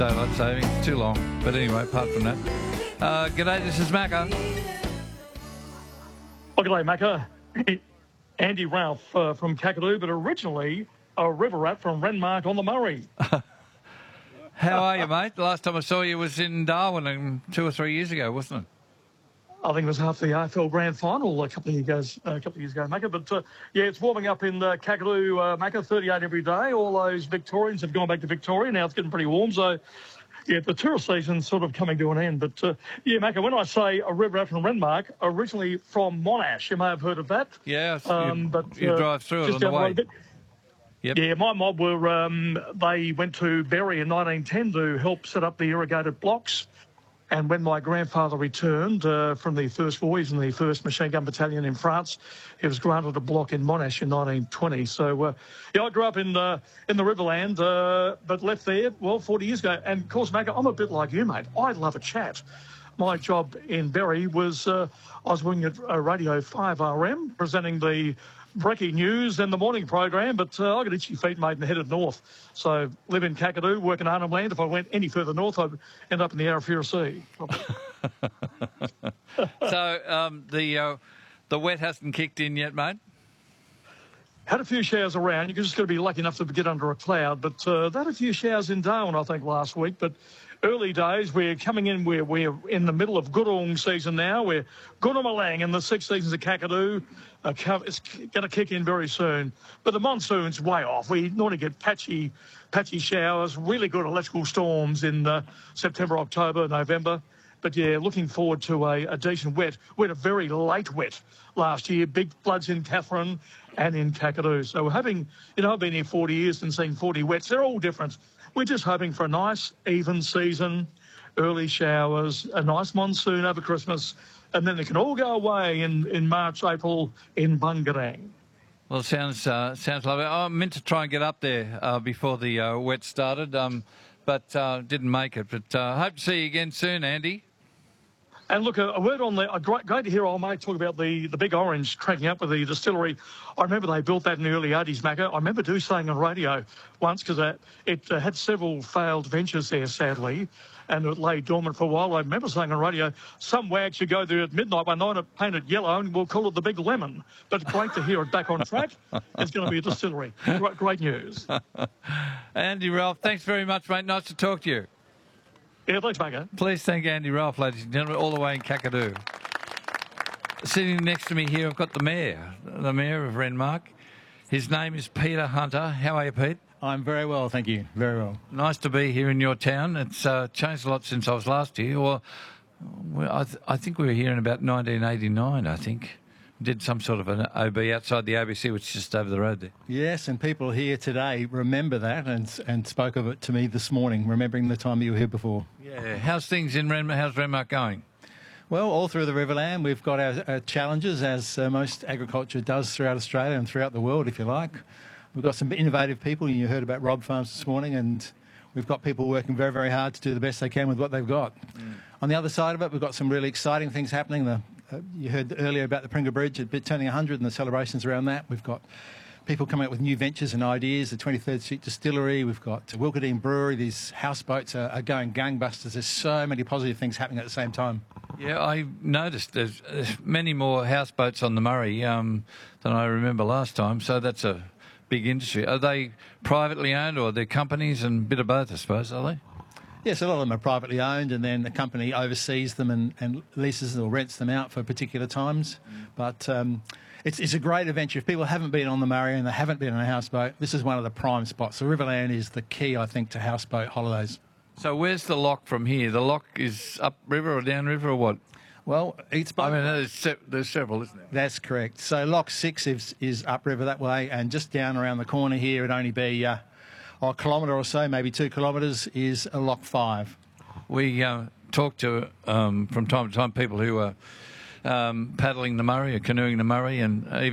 Daylight saving, it's too long. But anyway, apart from that. G'day, this is Macca. Oh, g'day, Macca. Andy Ralph from Kakadu, but originally a river rat from Renmark on the Murray. How are you, mate? The last time I saw you was in Darwin 2 or 3 years ago, wasn't it? I think it was after the AFL Grand Final a couple of years ago, Macca. But yeah, it's warming up in Kakadu, Macca, 38 every day. All those Victorians have gone back to Victoria. Now it's getting pretty warm, so yeah, the tourist season's sort of coming to an end. But yeah, Macca, when I say a river out from Renmark, originally from Monash, you may have heard of that. Yeah, but you drive through it on the way. Yep. Yeah, my mob were, they went to Berry in 1910 to help set up the irrigated blocks. And when my grandfather returned from the first voyage in the 1st Machine Gun Battalion in France, he was granted a block in Monash in 1920. So, yeah, I grew up in the Riverland, but left there, 40 years ago. And, of course, Macca, I'm a bit like you, mate. I love a chat. My job in Berry was I was working at Radio 5RM, presenting the breaking news and the morning program, but I got itchy feet, mate, and headed north. So live in Kakadu, work in Arnhem Land. If I went any further north, I'd end up in the Arafura Sea. So the wet hasn't kicked in yet, mate? Had a few showers around. You're just going to be lucky enough to get under a cloud, but they had a few showers in Darwin, I think, last week. But early days, we're coming in, we're in the middle of Gurung season now. We're Gunamalang in the 6 seasons of Kakadu. It's going to kick in very soon. But the monsoon's way off. We normally get patchy showers, really good electrical storms in September, October, November. But, yeah, looking forward to a decent wet. We had a very late wet last year, big floods in Katherine and in Kakadu. So we're hoping, I've been here 40 years and seen 40 wets. They're all different. We're just hoping for a nice, even season, early showers, a nice monsoon over Christmas, and then they can all go away in March, April in Bungarang. Well, it sounds lovely. I meant to try and get up there before the wet started, but didn't make it. But hope to see you again soon, Andy. And look, a word on great to hear old mate talk about the Big Orange cracking up with the distillery. I remember they built that in the early 80s, Macca. I remember saying on radio once, because it had several failed ventures there, sadly, and it lay dormant for a while. I remember saying on radio, some wag should go there at midnight one night and paint it yellow and we'll call it the Big Lemon. But great to hear it back on track. It's going to be a distillery. Great news. Andy Ralph, thanks very much, mate. Nice to talk to you. Yeah, thanks, Macca. Please thank Andy Ralph, ladies and gentlemen, all the way in Kakadu. Sitting next to me here, I've got the Mayor of Renmark. His name is Peter Hunter. How are you, Pete? I'm very well, thank you. Very well. Nice to be here in your town. It's changed a lot since I was last here. Well, I think we were here in about 1989, I think. Did some sort of an OB outside the ABC, which is just over the road there. Yes, and people here today remember that and spoke of it to me this morning, remembering the time you were here before. Yeah. How's things in Renmark? How's Renmark going? Well, all through the Riverland, we've got our challenges, as most agriculture does throughout Australia and throughout the world, if you like. We've got some innovative people. You heard about Rob Farms this morning, and we've got people working very, very hard to do the best they can with what they've got. On the other side of it, we've got some really exciting things happening. You heard earlier about the Pringa Bridge turning 100 and the celebrations around that. We've got people coming up with new ventures and ideas, the 23rd Street Distillery. We've got Wilkadine Brewery. These houseboats are going gangbusters. There's so many positive things happening at the same time. Yeah, I noticed there's many more houseboats on the Murray than I remember last time, so that's a big industry. Are they privately owned or are they companies, and a bit of both, I suppose, are they? Yes, a lot of them are privately owned, and then the company oversees them and leases or rents them out for particular times. But it's a great adventure. If people haven't been on the Murray and they haven't been on a houseboat, this is one of the prime spots. The Riverland is the key, I think, to houseboat holidays. So where's the lock from here? The lock is upriver or downriver or what? Well, it's both. I mean, there's several, isn't there? That's correct. So Lock 6 is upriver that way, and just down around the corner here, it'd only be a kilometre or so, maybe 2 kilometres, is a Lock 5. We talk to, from time to time, people who are paddling the Murray or canoeing the Murray, and even